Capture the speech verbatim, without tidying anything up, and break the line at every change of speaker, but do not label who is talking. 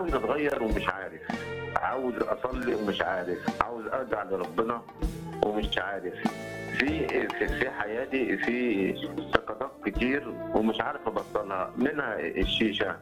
عاوز اتغير ومش عارف، عاوز اصلي ومش عارف، عاوز ارجع لربنا ومش عارف. في في في حياتي في سقطات كتير ومش عارف ابطلها، منها الشيشه،